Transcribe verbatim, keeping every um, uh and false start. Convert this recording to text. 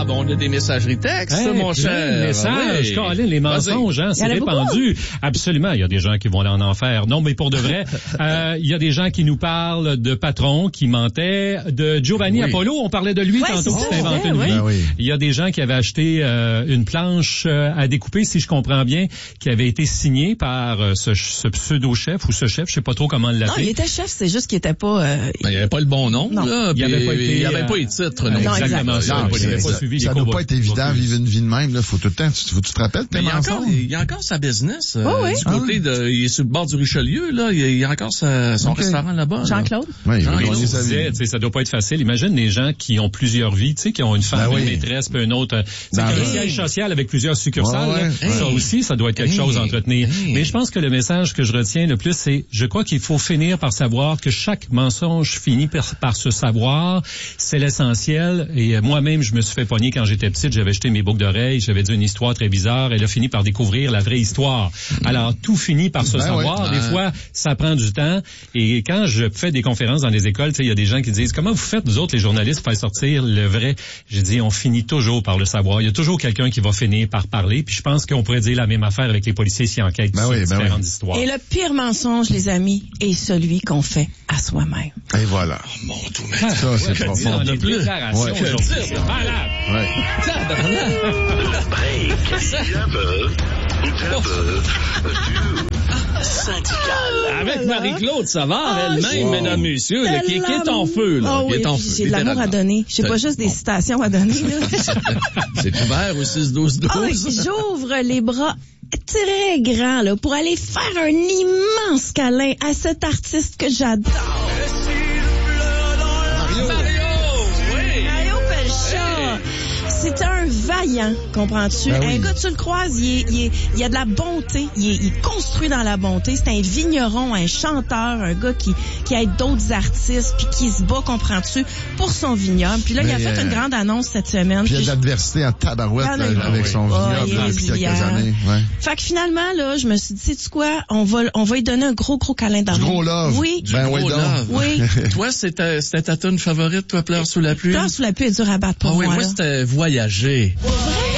Ah, bon, on a des messageries textes, hey, mon cher. Messages, oui. Colin, les mensonges, hein, c'est répandu. Absolument, il y a des gens qui vont en enfer. Non, mais pour de vrai, euh, il y a des gens qui nous parlent de patrons qui mentaient, de Giovanni oui. Apollo, on parlait de lui ouais, tantôt, qui s'est inventé une vie. Ben oui. Il y a des gens qui avaient acheté euh, une planche euh, à découper, si je comprends bien, qui avait été signée par euh, ce, ce pseudo-chef ou ce chef, je sais pas trop comment l'appeler. Non, il était chef, c'est juste qu'il était pas... Euh... Ben, il avait pas le bon nom, non. Là. Il avait pas été... Il avait pas les titres, non. non exactement ça. Non, il avait pas suivi ça les doit pas être évident vivre une vie de même, là. Faut tout le temps, faut tu te rappelles tes mensonges. Il y a encore sa business, euh, oh, oui. du côté ah. de, il est sur le bord du Richelieu, là. Il y a encore sa, son okay. restaurant là-bas. Jean-Claude. Là. Oui, Jean-Claude. Tu sais, ça doit pas être facile. Imagine les gens qui ont plusieurs vies, tu sais, qui ont une femme, ben oui. une maîtresse, puis une autre. C'est un oui. siège social avec plusieurs succursales. Ouais, ouais. Ça hey. aussi, ça doit être quelque hey. chose à entretenir. Hey. Mais je pense que le message que je retiens le plus, c'est, je crois qu'il faut finir par savoir que chaque mensonge finit par, par se savoir. C'est l'essentiel. Et moi-même, je me suis fait pogner quand j'étais petite. J'avais jeté mes boucles d'oreilles. J'avais dit une histoire très bizarre. Elle a fini par découvrir la vraie histoire. Alors, tout finit par se ben savoir. Ouais. Des fois, ça prend du temps. Et quand je fais des conférences dans les écoles, tu sais, il y a des gens qui disent, comment vous faites, vous autres, les journalistes, pour faire sortir le vrai? J'ai dit, on finit toujours par le savoir. Il y a toujours quelqu'un qui va finir par parler. Puis je pense qu'on pourrait dire la même affaire avec les policiers s'ils enquêtent ben sur oui, différentes ben oui. histoires. Et le pire mensonge, les amis, est celui qu'on fait à soi-même. Et voilà. Oh, mon tout, mais ça, ça c'est ouais, profond. On a plus déclaration ouais. aujourd'hui. C'est malade. Ouais. Le break. Syndical. Avec Marie-Claude Savard oh, elle-même, mesdames, messieurs, là, qui, qui est en feu, là. Oh, qui oui, est en feu. J'ai de l'amour à donner. J'ai pas juste des citations à donner, là. C'est ouvert au six douze douze. Oh, j'ouvre les bras très grands, là, pour aller faire un immense câlin à cet artiste que j'adore. Mario. Mario, oui. Mario Pelcha. C'est un vaillant, comprends-tu? Ben oui. Un gars, tu le croises, il, est, il, est, il a de la bonté, il est, il est construit dans la bonté. C'est un vigneron, un chanteur, un gars qui, qui aide d'autres artistes, puis qui se bat, comprends-tu, pour son vignoble. Puis là, mais il a fait euh, une grande annonce cette semaine. Puis il y a de l'adversité en tabarouette ah, là, avec oui. son vignoble oh, depuis quelques années. Ouais. Fait que finalement, là, je me suis dit, sais-tu quoi? On va, on va lui donner un gros, gros câlin d'amour. Du gros love. Oui. Du ben gros oui, love. Oui. Toi, c'était, c'était ta tune favorite, toi, Pleurs sous la pluie? Pleurs sous la pluie est dur à battre pour ah, moi. Oui, moi, là. c'était Voyager.